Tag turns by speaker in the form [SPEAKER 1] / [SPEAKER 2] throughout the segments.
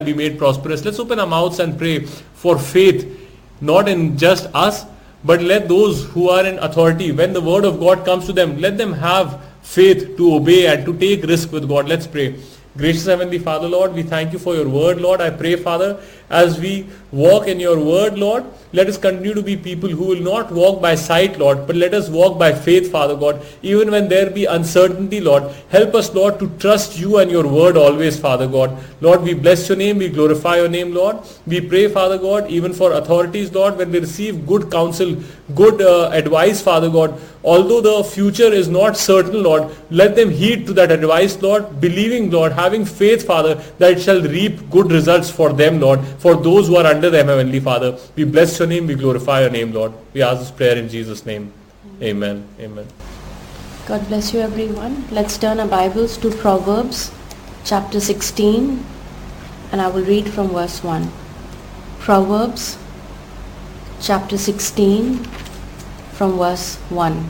[SPEAKER 1] be made prosperous. Let's open our mouths and pray for faith, not in just us, but let those who are in authority, when the word of God comes to them, let them have faith to obey and to take risk with God. Let's pray. Gracious Heavenly Father, Lord, we thank you for your word, Lord. I pray, Father, as we walk in your word, Lord, let us continue to be people who will not walk by sight, Lord, but let us walk by faith, Father God. Even when there be uncertainty, Lord, help us, Lord, to trust you and your word always, Father God. Lord, we bless your name, we glorify your name, Lord. We pray, Father God, even for authorities, Lord, when we receive good counsel, good advice, Father God, although the future is not certain, Lord, let them heed to that advice, Lord, believing, Lord, having faith, Father, that it shall reap good results for them, Lord, for those who are under them, Heavenly Father. We bless your name, we glorify your name, Lord. We ask this prayer in Jesus' name. Amen. Amen.
[SPEAKER 2] God bless you, everyone. Let's turn our Bibles to Proverbs chapter 16, and I will read from verse 1. Proverbs chapter 16 from verse 1.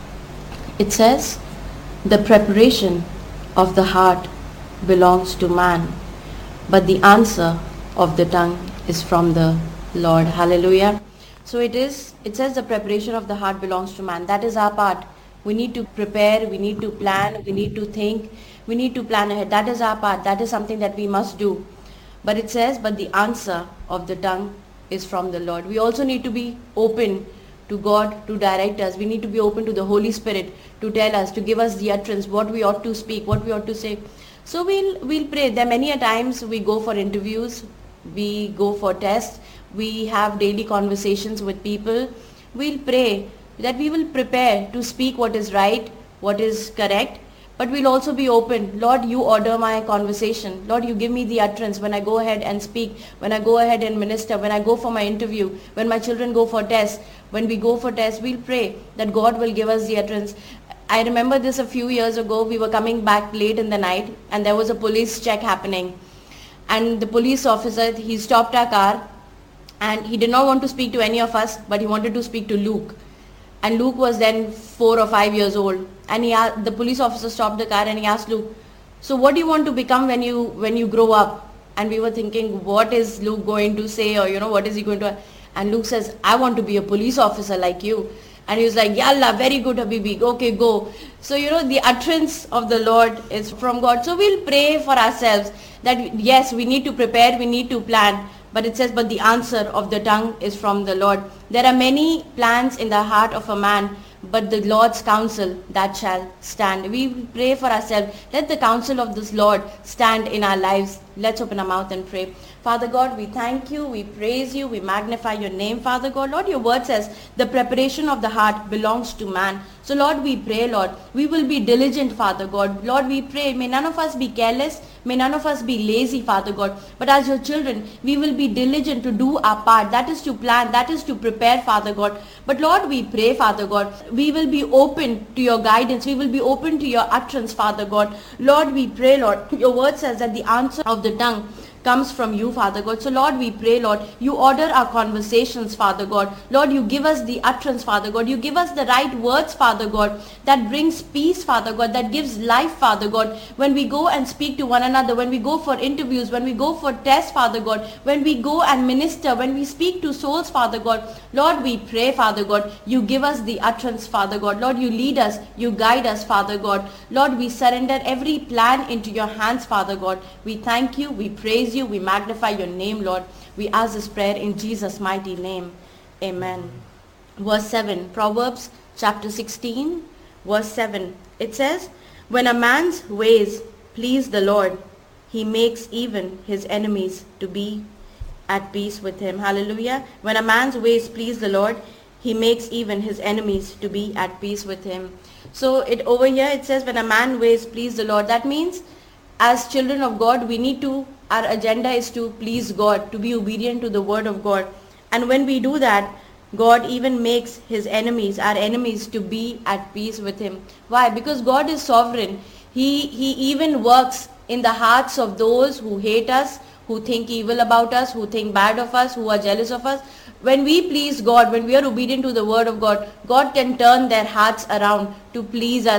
[SPEAKER 2] It says, "The preparation of the heart belongs to man, but the answer of the tongue is from the Lord." Hallelujah. So it says the preparation of the heart belongs to man. That is our part. We need to prepare, we need to plan, we need to think, we need to plan ahead. That is our part. That is something that we must do. But it says, but the answer of the tongue is from the Lord. We also need to be open to God to direct us. We need to be open to the Holy Spirit to tell us, to give us the utterance, what we ought to speak, what we ought to say. So we'll pray. There are many a times we go for interviews, we go for tests, we have daily conversations with people. We'll pray that we will prepare to speak what is right, what is correct, but we'll also be open. Lord, you order my conversation. Lord, you give me the utterance when I go ahead and speak, when I go ahead and minister, when I go for my interview, when my children go for tests. When we go for tests, we'll pray that God will give us the utterance. I remember this a few years ago. We were coming back late in the night and there was a police check happening. And the police officer, he stopped our car and he did not want to speak to any of us, but he wanted to speak to Luke. And Luke was then 4 or 5 years old. And the police officer stopped the car and he asked Luke, "So what do you want to become when you grow up?" And we were thinking, what is Luke going to say, or what is he going to... And Luke says, "I want to be a police officer like you." And he was like, "Yalla, very good, Habibi. Okay, go." So, the utterance of the Lord is from God. So we'll pray for ourselves that yes, we need to prepare, we need to plan. But it says, but the answer of the tongue is from the Lord. There are many plans in the heart of a man, but the Lord's counsel, that shall stand. We pray for ourselves. Let the counsel of this Lord stand in our lives. Let's open our mouth and pray. Father God, we thank you, we praise you, we magnify your name, Father God. Lord, your word says the preparation of the heart belongs to man. So Lord, we pray, Lord, we will be diligent, Father God. Lord, we pray, may none of us be careless, may none of us be lazy, Father God. But as your children, we will be diligent to do our part. That is to plan, that is to prepare, Father God. But Lord, we pray, Father God, we will be open to your guidance. We will be open to your utterance, Father God. Lord, we pray, Lord, your word says that the answer of the tongue comes from you, Father God. So Lord, we pray, Lord, you order our conversations, Father God. Lord, you give us the utterance, Father God. You give us the right words, Father God, that brings peace, Father God, that gives life, Father God. When we go and speak to one another, when we go for interviews, when we go for tests, Father God, when we go and minister, when we speak to souls, Father God, Lord, we pray, Father God, you give us the utterance, Father God. Lord, you lead us, you guide us, Father God. Lord, we surrender every plan into your hands, Father God. We thank you, we praise you, we magnify your name, Lord. We ask this prayer in Jesus' mighty name. Amen. Verse 7, Proverbs chapter 16, verse 7. It says, when a man's ways please the Lord, he makes even his enemies to be at peace with him. Hallelujah. When a man's ways please the Lord, he makes even his enemies to be at peace with him. So over here it says when a man's ways please the Lord. That means as children of God, our agenda is to please God, to be obedient to the word of God. And when we do that, God even makes his enemies, our enemies, to be at peace with him. Why? Because God is sovereign. He even works in the hearts of those who hate us, who think evil about us, who think bad of us, who are jealous of us. When we please God, when we are obedient to the word of God, God can turn their hearts around to please us.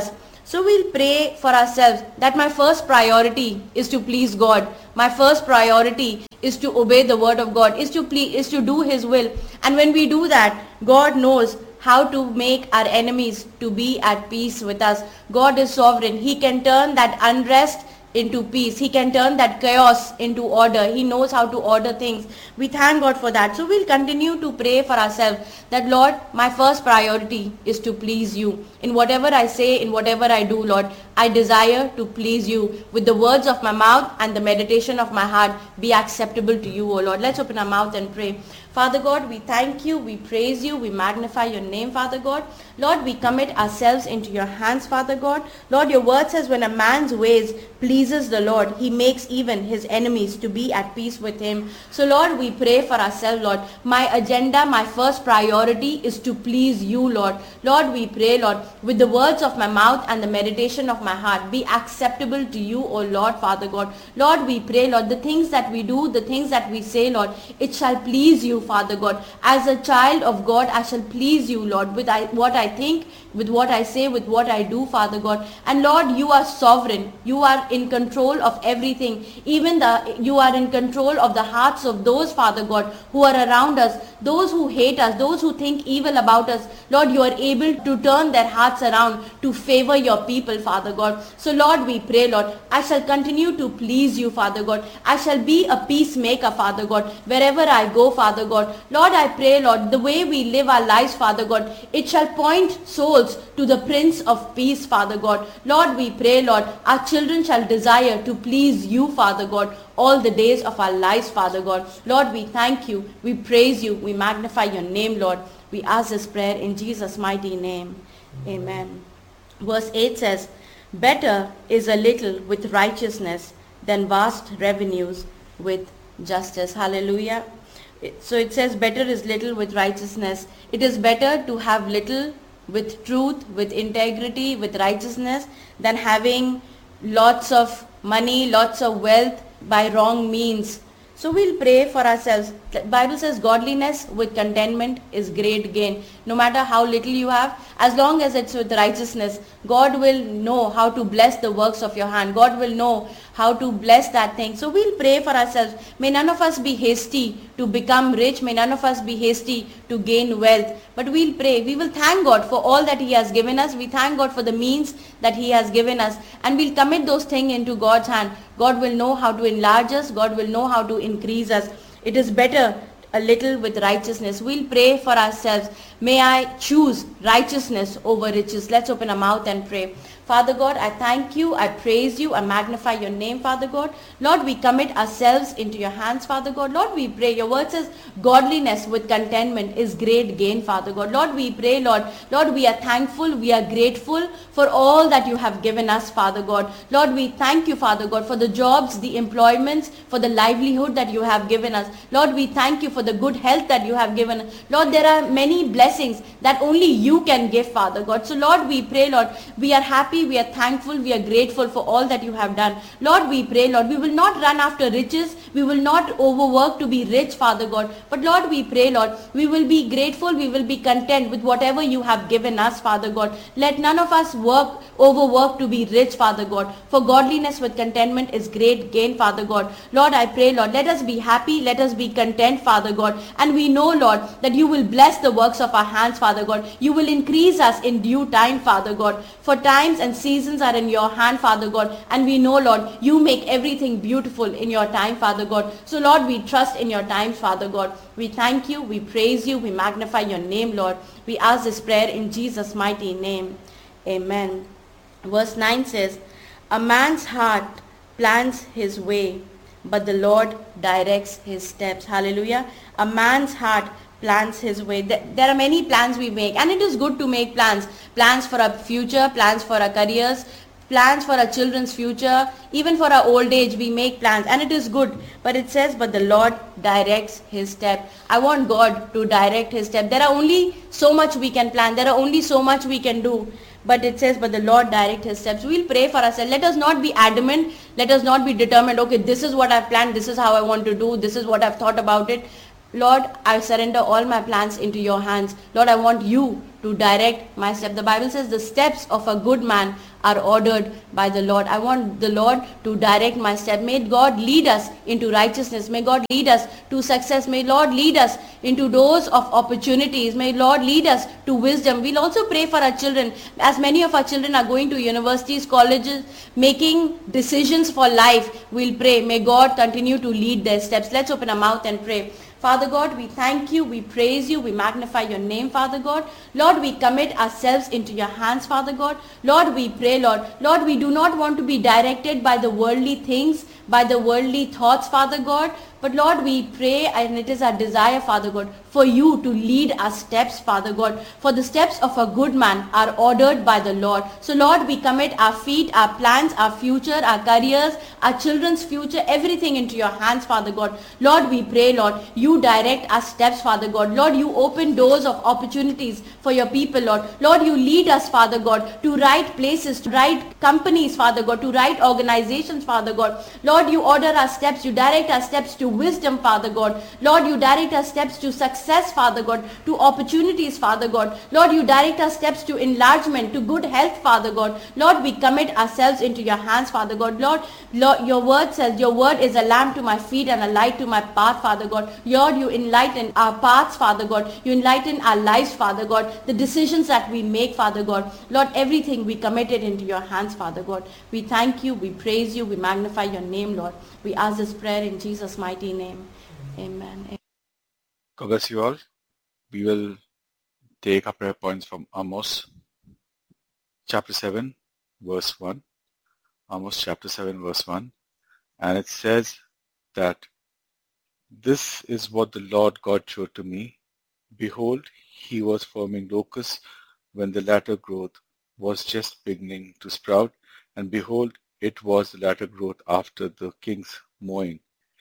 [SPEAKER 2] So we'll pray for ourselves that my first priority is to please God. My first priority is to obey the word of God, is to do his will. And when we do that, God knows how to make our enemies to be at peace with us. God is sovereign. He can turn that unrest into peace. He can turn that chaos into order. He knows how to order things. We thank God for that. So we'll continue to pray for ourselves that, Lord, my first priority is to please you. In whatever I say, in whatever I do, Lord, I desire to please you. With the words of my mouth and the meditation of my heart be acceptable to you, O Lord. Let's open our mouth and pray. Father God, we thank you, we praise you, we magnify your name, Father God. Lord, we commit ourselves into your hands, Father God. Lord, your word says when a man's ways pleases the Lord, he makes even his enemies to be at peace with him. So Lord, we pray for ourselves, Lord. My agenda, my first priority is to please you, Lord. Lord, we pray, Lord, with the words of my mouth and the meditation of my heart be acceptable to you, O Lord, Father God. Lord, we pray, Lord, the things that we do, the things that we say, Lord, it shall please you, Father God. As a child of God, I shall please you, Lord, with what I think, with what I say, with what I do, Father God. And Lord, you are sovereign. You are in control of everything. Even you are in control of the hearts of those, Father God, who are around us, those who hate us, those who think evil about us. Lord, you are able to turn their hearts around to favor your people, Father God. So Lord, we pray, Lord, I shall continue to please you, Father God. I shall be a peacemaker, Father God, wherever I go, Father God. Lord, I pray, Lord, the way we live our lives, Father God, it shall point souls to the Prince of Peace, Father God. Lord, we pray, Lord, our children shall desire to please you, Father God, all the days of our lives, Father God. Lord, we thank you, we praise you, we magnify your name, Lord. We ask this prayer in Jesus' mighty name. Amen. Verse 8 says, better is a little with righteousness than vast revenues with justice. Hallelujah. So it says better is little with righteousness. It is better to have little with truth, with integrity, with righteousness than having lots of money, lots of wealth by wrong means. So we'll pray for ourselves. The Bible says godliness with contentment is great gain. No matter how little you have, as long as it's with righteousness, God will know how to bless the works of your hand. God will know how to bless that thing. So we'll pray for ourselves. May none of us be hasty to become rich. May none of us be hasty to gain wealth. But we'll pray. We will thank God for all that he has given us. We thank God for the means that he has given us. And we'll commit those things into God's hand. God will know how to enlarge us. God will know how to increase us. It is better a little with righteousness. We'll pray for ourselves. May I choose righteousness over riches. Let's open our mouth and pray. Father God, I thank you, I praise you, I magnify your name, Father God. Lord, we commit ourselves into your hands, Father God. Lord, we pray. Your word says godliness with contentment is great gain, Father God. Lord, we pray, Lord. Lord, we are thankful, we are grateful for all that you have given us, Father God. Lord, we thank you, Father God, for the jobs, the employments, for the livelihood that you have given us. Lord, we thank you for the good health that you have given us. Lord, there are many blessings that only you can give, Father God. So Lord, we pray, Lord, we are happy, we are thankful, we are grateful for all that you have done. Lord, we pray, Lord, we will not run after riches, we will not overwork to be rich, Father God. But Lord, we pray, Lord, we will be grateful, we will be content with whatever you have given us, Father God. Let none of us overwork to be rich, Father God. For godliness with contentment is great gain, Father God. Lord, I pray, Lord, let us be happy, let us be content, Father God. And we know, Lord, that you will bless the works of our hands, Father God. You will increase us in due time, Father God. For times and seasons are in your hand, Father God. And we know, Lord, you make everything beautiful in your time, Father God. So Lord, we trust in your times, Father God. We thank you, we praise you, we magnify your name, Lord. We ask this prayer in Jesus' mighty name. Amen. Verse 9 says, a man's heart plans his way, but the Lord directs his steps. Hallelujah. A man's heart plans his way. There are many plans we make, and it is good to make plans. Plans for our future, plans for our careers, plans for our children's future, even for our old age we make plans, and it is good. But it says, but the Lord directs his step. I want God to direct his step. There are only so much we can plan. There are only so much we can do. But it says, but the Lord direct his steps. We'll pray for ourselves. Let us not be adamant. Let us not be determined. Okay, this is what I've planned. This is how I want to do. This is what I've thought about it. Lord, I surrender all my plans into your hands. Lord, I want you to to direct my step. The Bible says the steps of a good man are ordered by the Lord. I want the Lord to direct my step. May God lead us into righteousness. May God lead us to success. May Lord lead us into doors of opportunities. May Lord lead us to wisdom. We'll also pray for our children, as many of our children are going to universities, colleges, making decisions for life. We'll pray. May God continue to lead their steps. Let's open our mouth and pray. Father God, we thank you, we praise you, we magnify your name, Father God. Lord, we commit ourselves into your hands, Father God. Lord, we pray, Lord. Lord, we do not want to be directed by the worldly things, by the worldly thoughts, Father God. But Lord, we pray, and it is our desire, Father God, for you to lead our steps, Father God. For the steps of a good man are ordered by the Lord. So Lord, we commit our feet, our plans, our future, our careers, our children's future, everything into your hands, Father God. Lord, we pray, Lord, you direct our steps, Father God. Lord, you open doors of opportunities for your people, Lord. Lord, you lead us, Father God, to right places, to right companies, Father God, to right organizations, Father God. Lord, you order our steps, you direct our steps to wisdom, Father God. Lord, you direct our steps to success, Father God, to opportunities, Father God. Lord, you direct our steps to enlargement, to good health, Father God. Lord, we commit ourselves into your hands, Father God. Lord, your word says, your word is a lamp to my feet and a light to my path, Father God. Lord, you enlighten our paths, Father God. You enlighten our lives, Father God. The decisions that we make, Father God. Lord, everything we commit it into your hands, Father God. We thank you, we praise you, we magnify your name, Lord. We ask this prayer in Jesus' mighty name. Amen.
[SPEAKER 3] God bless you all. We will take our prayer points from Amos chapter 7, verse 1. Amos chapter 7, verse 1. And it says that this is what the Lord God showed to me. Behold, he was forming locusts when the latter growth was just beginning to sprout. And behold, it was the latter growth after the king's mowing.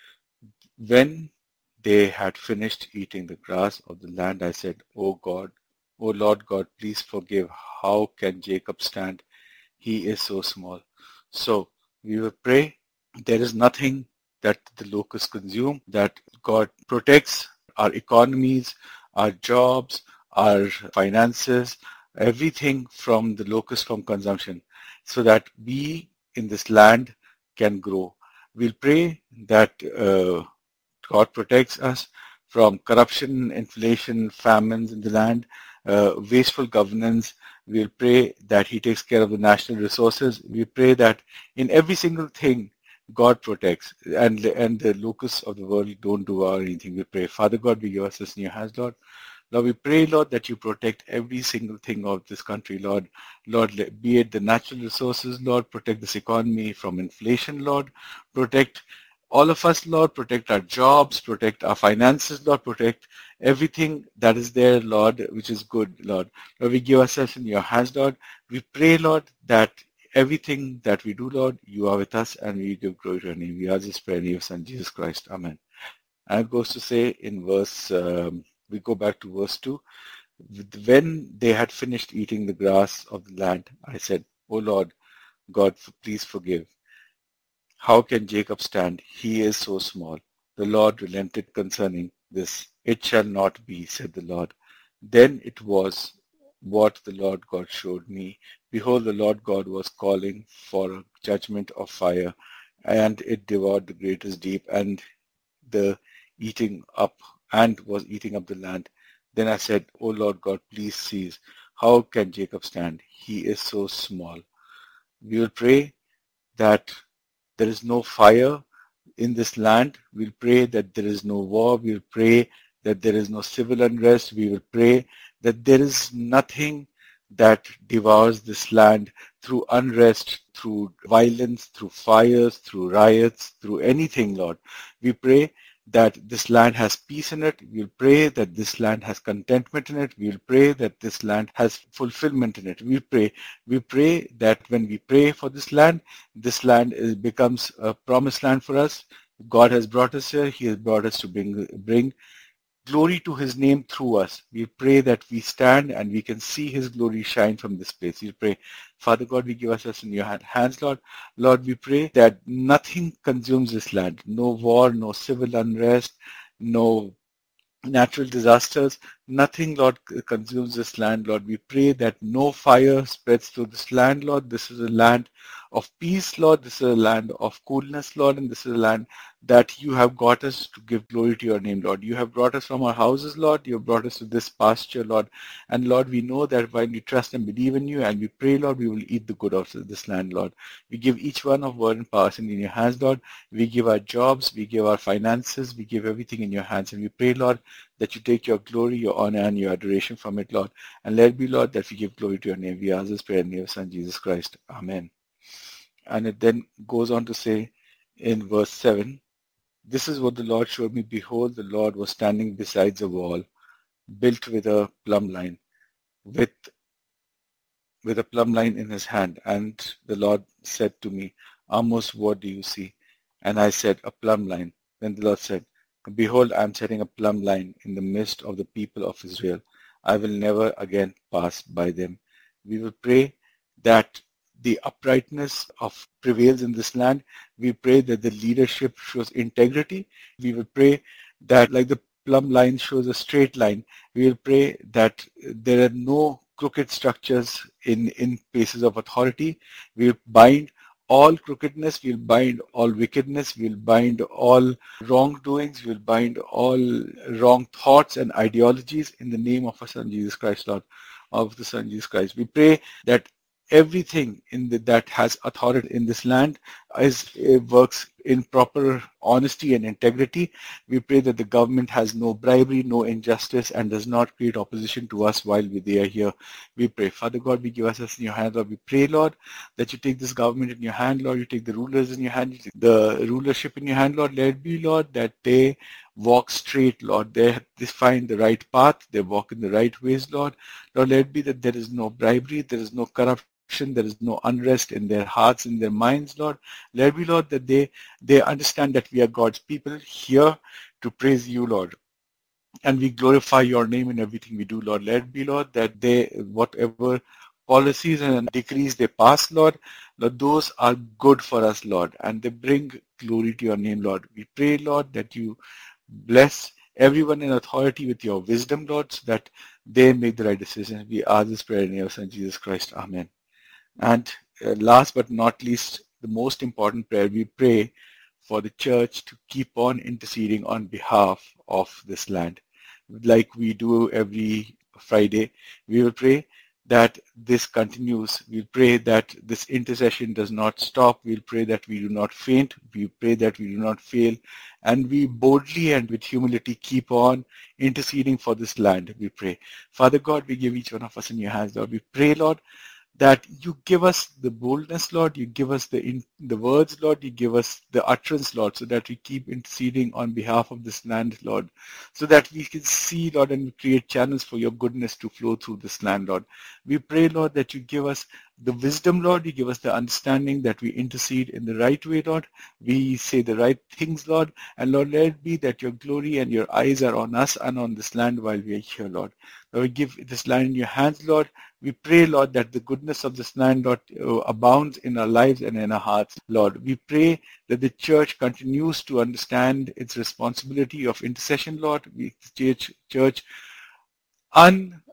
[SPEAKER 3] When they had finished eating the grass of the land, I said, O God, O Lord God, please forgive. How can Jacob stand? He is so small. So we will pray. There is nothing that the locusts consume, that God protects our economies, our jobs, our finances, everything from the locust from consumption, so that we in this land can grow. We'll pray that God protects us from corruption, inflation, famines in the land, wasteful governance. We'll pray that he takes care of the national resources. We pray that in every single thing, God protects, and the locusts of the world don't do anything. We pray, Father God, we give us this in your hands, Lord. Lord, we pray, Lord, that you protect every single thing of this country, Lord. Lord, be it the natural resources, Lord, protect this economy from inflation, Lord. Protect all of us, Lord. Protect our jobs, protect our finances, Lord. Protect everything that is there, Lord, which is good, Lord. Lord, we give ourselves in your hands, Lord. We pray, Lord, that everything that we do, Lord, you are with us, and we give glory to your name. We ask this prayer in your Son, Jesus Christ. Amen. And it goes to say in verse, we go back to verse 2. When they had finished eating the grass of the land, I said, O Lord, God, please forgive. How can Jacob stand? He is so small. The Lord relented concerning this. It shall not be, said the Lord. Then it was what the Lord God showed me. Behold, the Lord God was calling for a judgment of fire, and it devoured the greatest deep, and the eating up, and was eating up the land. Then I said, O Lord God, please cease. How can Jacob stand? He is so small. We will pray that there is no fire in this land. We'll pray that there is no war. We'll pray that there is no civil unrest. We will pray that there is nothing that devours this land through unrest, through violence, through fires, through riots, through anything, Lord. We pray that this land has peace in it. We'll pray that this land has contentment in it. We'll pray that this land has fulfillment in it. We pray that when we pray for this land becomes a promised land for us. God has brought us here. He has brought us to bring glory to his name through us. We pray that we stand and we can see his glory shine from this place. We pray, Father God, we give ourselves in your hands, Lord. Lord, we pray that nothing consumes this land. No war, no civil unrest, no natural disasters. Nothing, Lord, consumes this land, Lord. We pray that no fire spreads through this land, Lord. This is a land of peace, Lord. This is a land of coolness, Lord. And this is a land that you have got us to give glory to your name, Lord. You have brought us from our houses, Lord. You have brought us to this pasture, Lord. And Lord, we know that when we trust and believe in you and we pray, Lord, we will eat the good of this land, Lord. We give each one of word and power in your hands, Lord. We give our jobs, we give our finances, we give everything in your hands. And we pray, Lord, that you take your glory, your honor, and your adoration from it, Lord. And let it be, Lord, that we give glory to your name. We ask this prayer in your Son, Jesus Christ. Amen. And it then goes on to say in verse 7, this is what the Lord showed me. Behold, the Lord was standing beside a wall, built with a plumb line, with a plumb line in his hand. And the Lord said to me, Amos, what do you see? And I said, a plumb line. Then the Lord said, behold, I am setting a plumb line in the midst of the people of Israel. I will never again pass by them. We will pray that the uprightness of prevails in this land. We pray that the leadership shows integrity. We will pray that like the plumb line shows a straight line, we will pray that there are no crooked structures in places of authority. We will bind all crookedness, we'll bind all wickedness, we'll bind all wrongdoings, we'll bind all wrong thoughts and ideologies in the name of our Son Jesus Christ, Lord, of the Son Jesus Christ. We pray that everything that has authority in this land works in proper honesty and integrity. We pray that the government has no bribery, no injustice, and does not create opposition to us while they are here. We pray. Father God, we give us in your hand, Lord. We pray, Lord, that you take this government in your hand, Lord. You take the rulers in your hand, you take the rulership in your hand, Lord. Let it be, Lord, that they walk straight, Lord. They find the right path. They walk in the right ways, Lord. Lord, let it be that there is no bribery, there is no corruption, there is no unrest in their hearts, in their minds, Lord. Let it be, Lord, that they understand that we are God's people here to praise you, Lord. And we glorify your name in everything we do, Lord. Let it be, Lord, that whatever policies and decrees they pass, Lord, those are good for us, Lord, and they bring glory to your name, Lord. We pray, Lord, that you bless everyone in authority with your wisdom, Lord, so that they make the right decisions. We ask this prayer in your Son, Jesus Christ. Amen. And last but not least, the most important prayer, we pray for the church to keep on interceding on behalf of this land. Like we do every Friday, we will pray that this continues. We'll pray that this intercession does not stop. We'll pray that we do not faint. We pray that we do not fail. And we boldly and with humility keep on interceding for this land, we pray. Father God, we give each one of us in your hands, Lord. We pray, Lord, that you give us the boldness, Lord, you give us the words, Lord, you give us the utterance, Lord, so that we keep interceding on behalf of this land, Lord, so that we can see, Lord, and create channels for your goodness to flow through this land, Lord. We pray, Lord, that you give us the wisdom, Lord, you give us the understanding that we intercede in the right way, Lord. We say the right things, Lord, and Lord, let it be that your glory and your eyes are on us and on this land while we are here, Lord. Lord, we give this land in your hands, Lord. We pray, Lord, that the goodness of this land, Lord, abounds in our lives and in our hearts, Lord. We pray that the church continues to understand its responsibility of intercession, Lord. The church